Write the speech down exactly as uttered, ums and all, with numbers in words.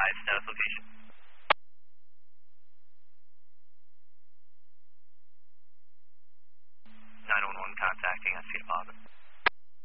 five, status location. nine one one contacting on Sea Deposit.